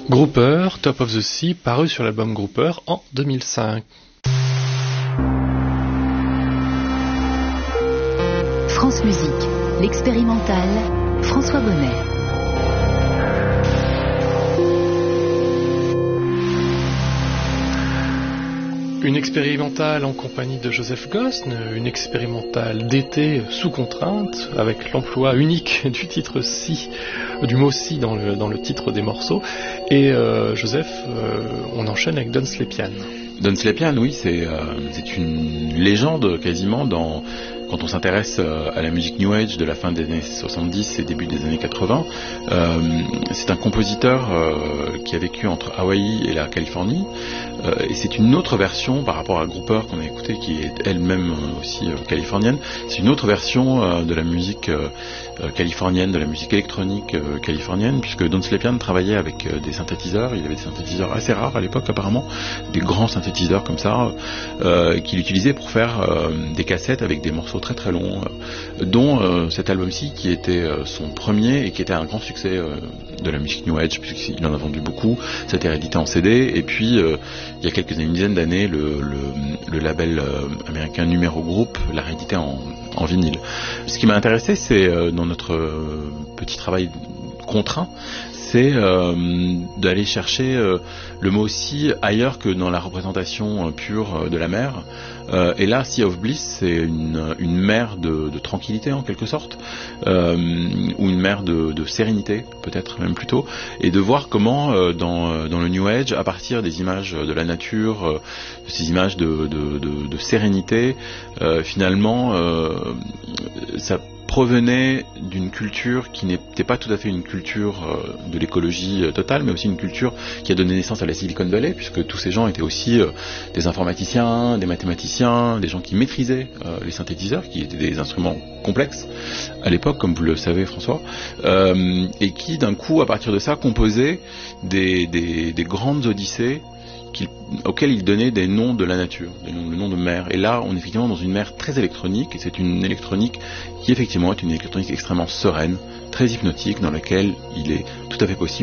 Grouper, Top of the Sea, paru sur l'album Grouper en 2005. France Musique, l'expérimental, François Bonnet. Une expérimentale en compagnie de Joseph Gosn, une expérimentale d'été sous contrainte, avec l'emploi unique du titre si, du mot si dans le titre des morceaux. Et Joseph, on enchaîne avec Don Slepian. Don Slepian, oui, c'est une légende quasiment quand on s'intéresse à la musique New Age de la fin des années 70 et début des années 80. C'est un compositeur qui a vécu entre Hawaï et la Californie, et c'est une autre version par rapport à Grouper qu'on a écouté, qui est elle-même aussi californienne. C'est une autre version de la musique californienne, de la musique électronique californienne, puisque Don Slepian travaillait avec des synthétiseurs. Il avait des synthétiseurs assez rares à l'époque apparemment, des grands synthétiseurs comme ça, qu'il utilisait pour faire des cassettes avec des morceaux très très longs, dont cet album-ci qui était son premier et qui était un grand succès de la musique New Age, puisqu'il en a vendu beaucoup. Ça a été réédité en CD, et puis il y a une dizaine d'années, le label américain Numéro Group l'a réédité en vinyle. Ce qui m'a intéressé, c'est dans notre petit travail contraint, c'est d'aller chercher le mot aussi ailleurs que dans la représentation pure de la mer. Et là, Sea of Bliss, c'est une mer de tranquillité en quelque sorte, ou une mer de sérénité, peut-être même plutôt, et de voir comment dans le New Age, à partir des images de la nature, de ces images de sérénité, finalement, ça provenait d'une culture qui n'était pas tout à fait une culture de l'écologie totale, mais aussi une culture qui a donné naissance à la Silicon Valley, puisque tous ces gens étaient aussi des informaticiens, des mathématiciens, des gens qui maîtrisaient les synthétiseurs, qui étaient des instruments complexes à l'époque, comme vous le savez François, et qui d'un coup, à partir de ça, composaient des grandes odyssées auxquels il donnait des noms de la nature, le nom de mer. Et là, on est effectivement dans une mer très électronique, et c'est une électronique qui effectivement est une électronique extrêmement sereine, très hypnotique, dans laquelle il est tout à fait possible